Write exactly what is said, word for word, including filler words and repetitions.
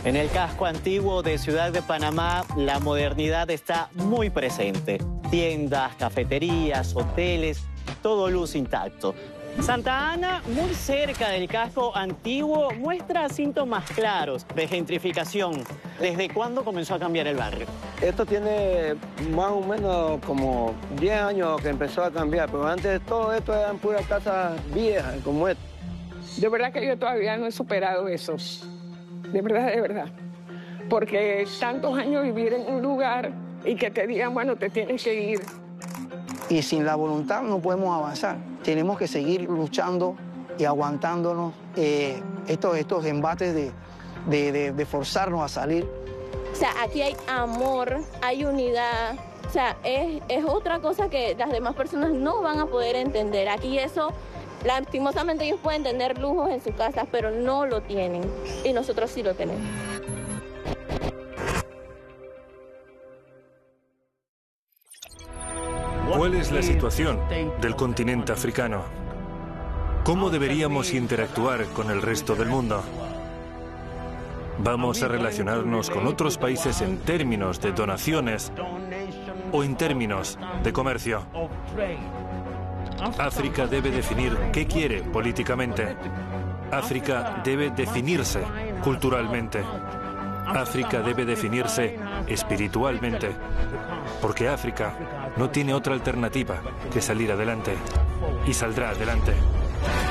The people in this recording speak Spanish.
En el casco antiguo de Ciudad de Panamá, la modernidad está muy presente. Tiendas, cafeterías, hoteles, todo luz intacto. Santa Ana, muy cerca del casco antiguo, muestra síntomas claros de gentrificación. ¿Desde cuándo comenzó a cambiar el barrio? Esto tiene más o menos como diez años que empezó a cambiar, pero antes todo esto eran puras casas viejas como esta. De verdad que yo todavía no he superado eso. De verdad, de verdad. Porque tantos años vivir en un lugar y que te digan, bueno, te tienes que ir. Y sin la voluntad no podemos avanzar. Tenemos que seguir luchando y aguantándonos eh, estos, estos embates de, de, de, de forzarnos a salir. O sea, aquí hay amor, hay unidad. O sea, es, es otra cosa que las demás personas no van a poder entender. Aquí eso, lastimosamente ellos pueden tener lujos en sus casas, pero no lo tienen. Y nosotros sí lo tenemos. ¿Cuál es la situación del continente africano? ¿Cómo deberíamos interactuar con el resto del mundo? ¿Vamos a relacionarnos con otros países en términos de donaciones o en términos de comercio? África debe definir qué quiere políticamente. África debe definirse culturalmente. África debe definirse espiritualmente. Porque África no tiene otra alternativa que salir adelante. Y saldrá adelante.